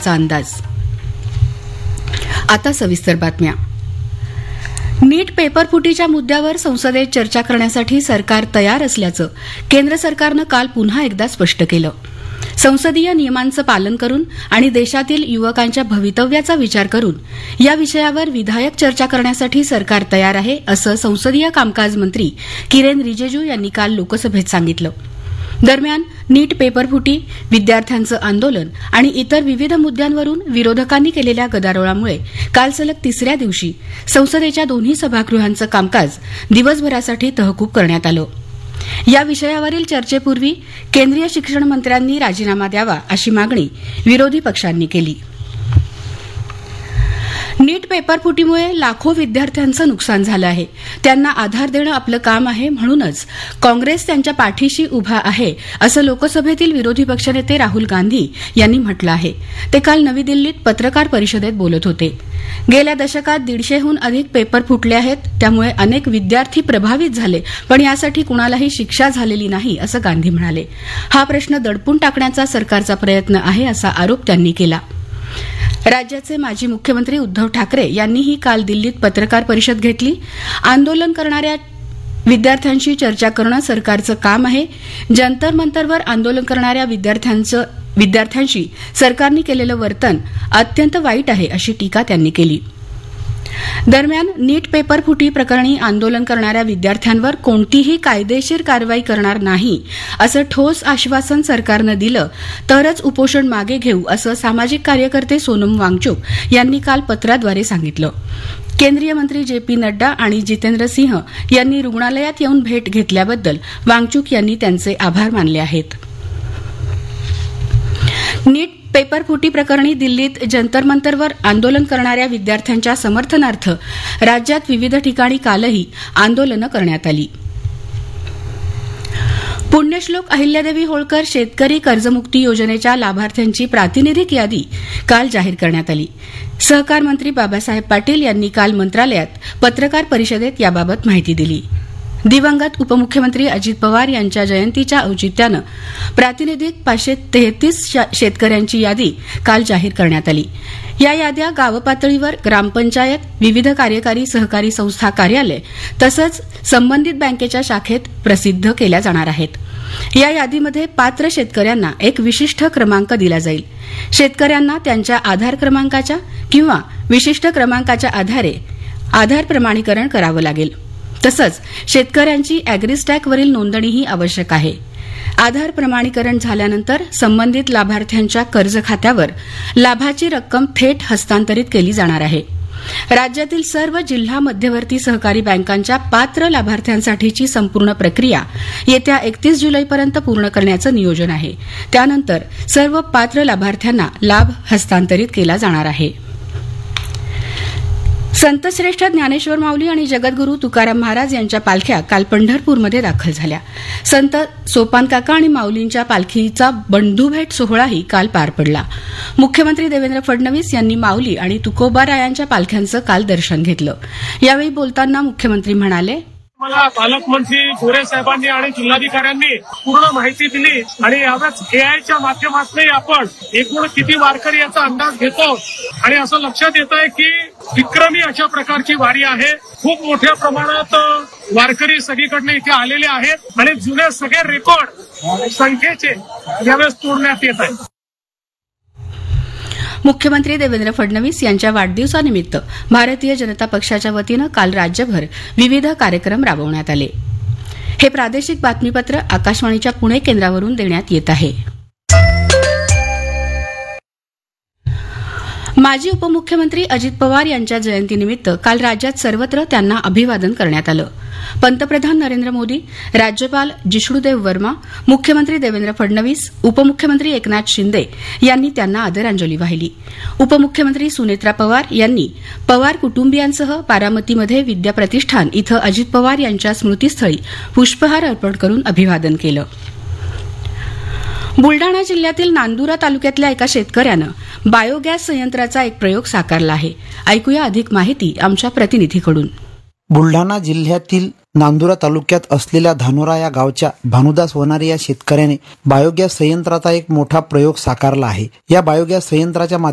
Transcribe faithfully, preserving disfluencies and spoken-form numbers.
विकासाचा अंदाज. आता सविस्तर बातम्या. नीट पेपरफुटीच्या मुद्द्यावर संसदेत चर्चा करण्यासाठी सरकार तयार असल्याचं केंद्र सरकारनं काल पुन्हा एकदा स्पष्ट केलं. संसदीय नियमांचं पालन करून आणि देशातील युवकांच्या भवितव्याचा विचार करून या विषयावर विधायक चर्चा करण्यासाठी सरकार तयार आहे, असं संसदीय कामकाज मंत्री किरेन रिजिजू यांनी काल लोकसभेत सांगितलं. दरम्यान नीट पेपरफुटी, विद्यार्थ्यांचं आंदोलन आणि इतर विविध मुद्द्यांवरून विरोधकांनी केलेल्या गदारोळामुळे काल सलग तिसऱ्या दिवशी संसदेच्या दोन्ही सभागृहांचं कामकाज दिवसभरासाठी तहकूब करण्यात आलं. या विषयावरील चर्चेपूर्वी केंद्रीय शिक्षण मंत्र्यांनी राजीनामा द्यावा अशी मागणी विरोधी पक्षांनी केली. नीट पेपरफुटीमुळे लाखो विद्यार्थ्यांचं नुकसान झालं आहे. त्यांना आधार देणं आपलं काम आहे, म्हणूनच काँग्रेस त्यांच्या पाठीशी उभा आहे, असं लोकसभेतील विरोधी पक्षनेते राहुल गांधी यांनी म्हटलं आहे. ते काल नवी दिल्लीत पत्रकार परिषदेत बोलत होते. गेल्या दशकात दीडशेहून अधिक पेपर फुटले आहेत, त्यामुळे अनेक विद्यार्थी प्रभावित झाले, पण यासाठी कुणालाही शिक्षा झालेली नाही, असं गांधी म्हणाले. हा प्रश्न दडपून टाकण्याचा सरकारचा प्रयत्न आहे, असा आरोप त्यांनी केला. राज्याचे माजी मुख्यमंत्री उद्धव ठाकरे यांनीही काल दिल्लीत पत्रकार परिषद घेतली. आंदोलन करणाऱ्या विद्यार्थ्यांशी चर्चा करणं सरकारचं काम आहे. जंतर मंतरवर आंदोलन करणाऱ्या विद्यार्थ्यांचं विद्यार्थ्यांशी सरकारने केलेलं वर्तन अत्यंत वाईट आहे, अशी टीका त्यांनी केली. दरम्यान नीट पेपर फुटी प्रकरणी आंदोलन करणाऱ्या विद्यार्थ्यांवर कोणतीही कायदेशीर कारवाई करणार नाही, असं ठोस आश्वासन सरकारनं दिलं तरच उपोषण मागे घेऊ, असं सामाजिक कार्यकर्ते सोनम वांगचुक यांनी काल पत्राद्वारे सांगितलं. केंद्रीय मंत्री जे पी नड्डा आणि जितेंद्र सिंह यांनी रुग्णालयात येऊन भेट घेतल्याबद्दल वांगचुक यांनी त्यांचे आभार मानले आहेत. नीट पेपरफुटी प्रकरणी दिल्लीत जंतर मंतरवर आंदोलन करणाऱ्या विद्यार्थ्यांच्या समर्थनार्थ राज्यात विविध ठिकाणी कालही आंदोलनं करण्यात आली. पुण्यश्लोक अहिल्यादेवी होळकर शेतकरी कर्जमुक्ती योजनेच्या लाभार्थ्यांची प्रातिनिधिक यादी काल जाहीर करण्यात आली. सहकार मंत्री बाबासाहेब पाटील यांनी काल मंत्रालयात पत्रकार परिषदेत याबाबत माहिती दिली. दिवंगत उपमुख्यमंत्री अजित पवार यांच्या जयंतीच्या औचित्यानं प्रातिनिधिक पाचशे तेहतीस शेतकऱ्यांची यादी काल जाहीर करण्यात आली. या याद्या गावपातळीवर ग्रामपंचायत, विविध कार्यकारी सहकारी संस्था कार्यालय तसंच संबंधित बँकेच्या शाखेत प्रसिद्ध केल्या जाणार आहेत. या यादीमध्ये पात्र शेतकऱ्यांना एक विशिष्ट क्रमांक दिला जाईल. शेतकऱ्यांना त्यांच्या आधार क्रमांकाच्या किंवा विशिष्ट क्रमांकाच्या आधारे आधार प्रमाणीकरण करावं लागेल. तसंच शेतकऱ्यांची अॅग्रिस्टॅकवरील नोंदणीही आवश्यक आहे. आधार प्रमाणीकरण झाल्यानंतर संबंधित लाभार्थ्यांच्या कर्ज खात्यावर लाभाची रक्कम थेट हस्तांतरित केली जाणार आहे. राज्यातील सर्व जिल्हा मध्यवर्ती सहकारी बँकांच्या पात्र लाभार्थ्यांसाठीची संपूर्ण प्रक्रिया येत्या एकतीस जुलैपर्यंत पूर्ण करण्याचं नियोजन आहे. त्यानंतर सर्व पात्र लाभार्थ्यांना लाभ हस्तांतरित केला जाणार आहे. संतश्रेष्ठ ज्ञानेश्वर माऊली आणि जगद्गुरू तुकाराम महाराज यांच्या पालख्या काल पंढरपूरमध्ये दाखल झाल्या. संत सोपानकाका आणि माऊलींच्या पालखीचा बंधुभेट सोहळाही काल पार पडला. मुख्यमंत्री देवेंद्र फडणवीस यांनी माऊली आणि तुकोबारायांच्या पालख्यांचं काल दर्शन घेतलं. यावेळी बोलताना मुख्यमंत्री म्हणाले, मला पालकमंत्री गोरे साहेबांनी आणि जिल्हाधिकाऱ्यांनी पूर्ण माहिती दिली आणि यावेळेस एआयच्या माध्यमातून आपण एकूण किती वारकरी याचा अंदाज घेतो आणि असं लक्षात येत आहे की विक्रमी अशा प्रकारची वारी आहे. खूप मोठ्या प्रमाणात वारकरी सगळीकडनं इथे आलेले आहेत आणि जुने सगळे रेकॉर्ड संख्येचे यावेळेस तोडण्यात येत आहेत. मुख्यमंत्री देवेंद्र फडणवीस यांच्या वाढदिवसानिमित्त भारतीय जनता पक्षाच्या वतीनं काल राज्यभर विविध कार्यक्रम राबवण्यात आले. हे प्रादेशिक बातमीपत्र आकाशवाणीच्या पुणे केंद्रावरून देण्यात येत आहे. माजी उपमुख्यमंत्री अजित पवार यांच्या जयंतीनिमित्त काल राज्यात सर्वत्र त्यांना अभिवादन करण्यात आलं. पंतप्रधान नरेंद्र मोदी, राज्यपाल जिष्णुदेव वर्मा, मुख्यमंत्री देवेंद्र फडणवीस, उपमुख्यमंत्री एकनाथ शिंदे यांनी त्यांना आदरांजली वाहिली. उपमुख्यमंत्री सुनेत्रा पवार यांनी पवार कुटुंबियांसह बारामतीमध्ये विद्या प्रतिष्ठान इथं अजित पवार यांच्या स्मृतीस्थळी पुष्पहार अर्पण करून अभिवादन केलं. बुलडाणा जिल्ह्यातील नांदुरा तालुक्यातल्या एका शेतकऱ्यानं बायोगॅस संयंत्राचा एक प्रयोग साकारला आहे. ऐकूया अधिक माहिती आमच्या प्रतिनिधीकडून. बुलढाणा जिल्ह्यातील नांदुरा तालुक्यात असलेल्या धानोरा या गावच्या भानुदास वनारे या शेतकऱ्याने बायोगॅस संयंत्राचा एक मोठा प्रयोग साकारला आहे. या बायोगॅस संयंत्राच्या